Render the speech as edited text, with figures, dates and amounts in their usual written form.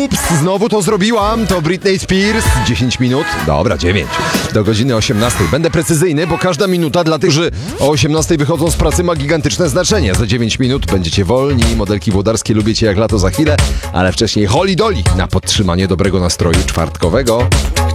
Ups, znowu to zrobiłam. To Britney Spears. 10 minut. Dobra, 9. Do godziny 18. Będę precyzyjny, bo każda minuta dla tych, którzy o 18 wychodzą z pracy, ma gigantyczne znaczenie. Za 9 minut będziecie wolni. Modelki włodarskie lubicie jak lato za chwilę, ale wcześniej Holly Dolly na podtrzymanie dobrego nastroju czwartkowego.